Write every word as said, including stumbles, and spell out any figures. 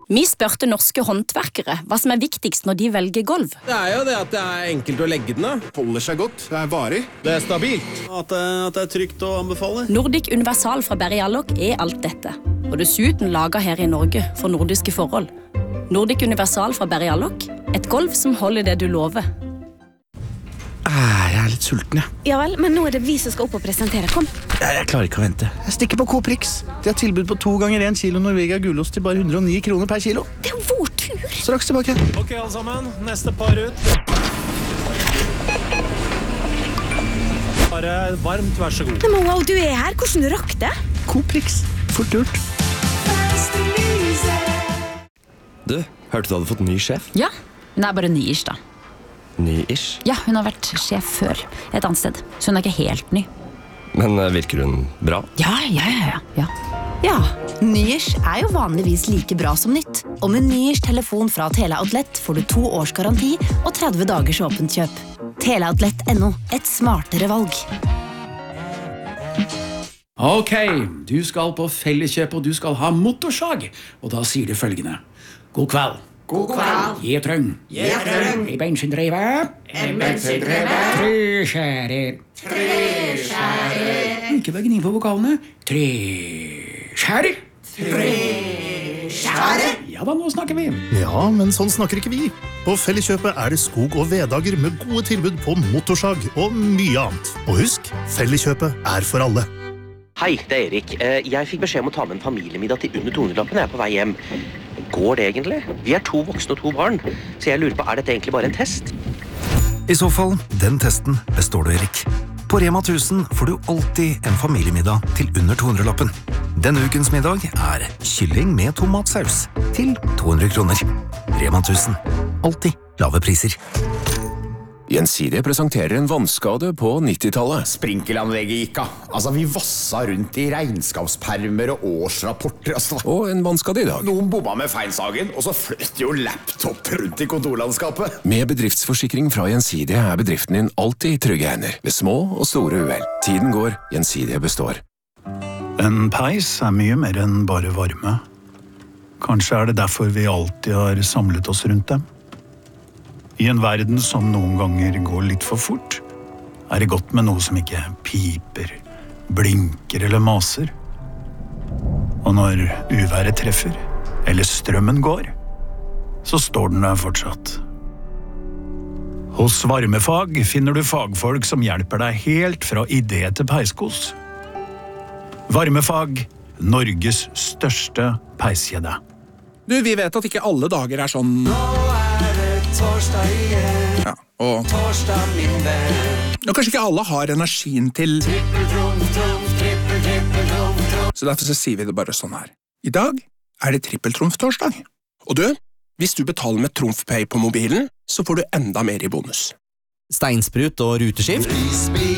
Vi spørte norske håndverkere hva som er viktigst når de velger gulv. Det er jo det at det er enkelt å legge den av. Holder seg godt, det er varig. Det er stabilt. At det, at det er trygt å anbefale. Nordic Universal fra Berry Allok er alt dette. Og dessuten laget her i Norge for nordiske forhold. Nordic Universal fra Berry Allok, et gulv som holder det du lover. Jeg er litt sulten, jeg. Ja vel, men nå er det vi som skal opp og presentere. Kom. Jeg, jeg klarer ikke å vente. Jeg stikker på Coprix. De har tilbud på to ganger en kilo Norvegia gulost til bare hundre og ni kroner per kilo. Det er jo vår tur. Straks tilbake. Ok, alle sammen. Neste par ut. Bare varmt, vær så god. Nei, men wow, du er her. Hvordan du rakk det? Coprix. Fort gjort. Du, hørte du hadde fått ny sjef? Ja, hun er bare ny-ish da. Ny-ish? Ja, hun har vært sjef før, et annet sted. Så hun er ikke helt ny. Men eh, virker hun bra? Ja, ja, ja, ja. Ja, ny-ish er jo vanligvis like bra som nytt. Og med ny-ish telefon fra Teleoutlet får du to års garanti og tretti dagers åpent kjøp. Teleoutlet punktum no, et smartere valg. Ok, du skal på Felleskjøp og du skal ha motorsag. Og da sier du følgende. God kveld. God kveld. Gi trøng. Gi trøng. I bensindriver. En bensindriver. Tre skjærer. Tre skjærer. Ikke bare gni på vokalene. Tre skjærer. Tre skjærer. Ja da, nå snakker vi. Ja, men sånn snakker ikke vi. På Felleskjøpet er det skog- og veddager med gode tilbud på motorsag og mye annet. Og husk, Felleskjøpet er for alle. Hei, det er Erik. Jeg fikk beskjed om å ta med en familiemiddag til under to hundre-lappen når jeg er på vei hjem. Går det egentlig? Vi er to voksne og to barn, så jeg lurer på, er dette egentlig bare en test? I så fall, den testen består du, Erik. På Rema tusen får du alltid en familiemiddag til under to hundre-lappen. Denne ukens middag er kylling med tomatsaus til to hundre kroner. Rema tusen. Alltid lave priser. Gjensidige presenterer en vannskade på nittitallet. Sprinkelanlegget gikk av. Altså, vi vassa rundt i regnskapspermer og årsrapporter. Altså. Og en vannskade i dag. Noen bomma med feilsagen, og så fløt jo laptop rundt i kontorlandskapet. Med bedriftsforsikring fra Gjensidige er bedriften din alltid i trygge hender. Ved små og store uhell. Tiden går, Gjensidige består. En peis er mye mer enn bare varme. Kanskje er det derfor vi alltid har samlet oss rundt dem. I en verden som noen ganger går litt for fort, er det godt med noe som ikke piper, blinker eller maser. Og når uværet treffer, eller strømmen går, så står den der fortsatt. Hos Varmefag finner du fagfolk som hjelper deg helt fra idé til peiskos. Varmefag, Norges største peiskjede. Du, vi vet at ikke alle dager er sånn... Torsdag igjen. Ja, og... Torsdag min venn. Og kanskje ikke alle har energien til... Trippeltrumf, trumf, trippel, trippel, trumf, trumf. Så derfor så sier vi det bare sånn her. I dag er det trippeltrumf-torsdag. Og du, hvis du betaler med TrumfPay på mobilen, så får du enda mer i bonus. Steinsprut og ruteskift.